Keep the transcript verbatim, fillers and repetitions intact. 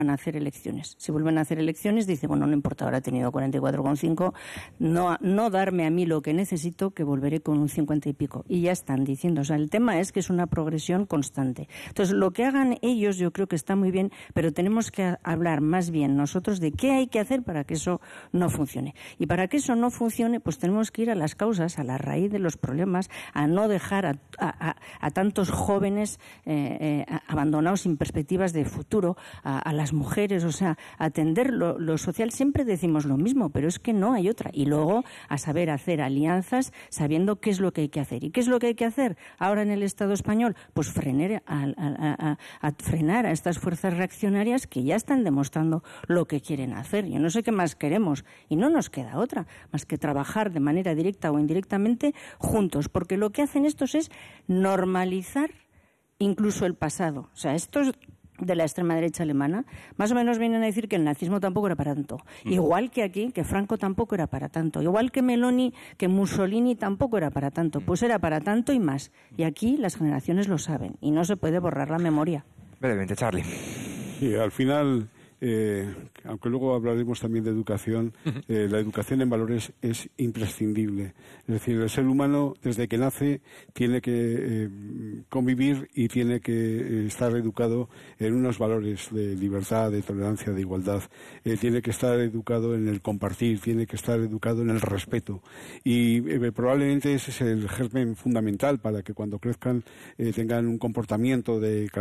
a hacer elecciones. Si vuelven a hacer elecciones, dice, bueno, no importa, ahora he tenido cuarenta y cuatro coma cinco, no, no darme a mí lo que necesito, que volveré con un cincuenta y pico. Y ya están diciendo, o sea, el tema es que es una progresión constante. Entonces, lo que hagan ellos yo creo que está muy bien, pero tenemos que hablar más bien nosotros de qué hay que hacer para que eso no funcione. Y para que eso no funcione, pues tenemos que ir a las causas, a la raíz de los problemas, a no dejar a, a, a tantos jóvenes eh, eh, abandonados sin perspectivas de futuro, a, a las mujeres, o sea, atender lo, lo social. Siempre decimos lo mismo, pero es que no hay otra. Y luego a saber hacer alianzas sabiendo qué es lo que hay que hacer. ¿Y qué es lo que hay que hacer ahora en el Estado español? Pues frenar a, a, a, a frenar a estas fuerzas reaccionarias que ya están demostrando lo que quieren hacer. Yo no sé qué más queremos y no nos queda otra más que trabajar de manera directa o indirectamente juntos, porque lo que hacen estos es normalizar incluso el pasado. O sea, estos de la extrema derecha alemana, más o menos vienen a decir que el nazismo tampoco era para tanto. Igual que aquí, que Franco tampoco era para tanto. Igual que Meloni, que Mussolini tampoco era para tanto. Pues era para tanto y más. Y aquí las generaciones lo saben y no se puede borrar la memoria. Brevemente, Charlie. Sí, al final, eh, aunque luego hablaremos también de educación, eh, la educación en valores es imprescindible. Es decir, el ser humano, desde que nace, tiene que eh, convivir y tiene que eh, estar educado en unos valores de libertad, de tolerancia, de igualdad. Eh, tiene que estar educado en el compartir, tiene que estar educado en el respeto. Y eh, probablemente ese es el germen fundamental para que cuando crezcan eh, tengan un comportamiento de calidad